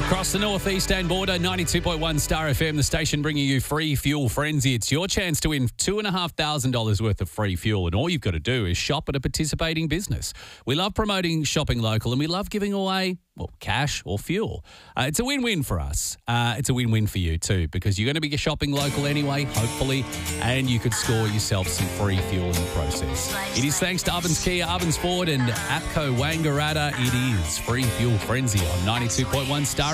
Across the northeastern border, 92.1 Star FM, the station bringing you free fuel frenzy. It's your chance to win $2,500 worth of free fuel, and all you've got to do is shop at a participating business. We love promoting shopping local, and we love giving away, well, cash or fuel. It's a win-win for us. It's a win-win for you too, because you're going to be shopping local anyway, hopefully, and you could score yourself some free fuel in the process. It is thanks to Ovens Kia, Ovens Ford, and APCO Wangaratta. It is free fuel frenzy on 92.1 Star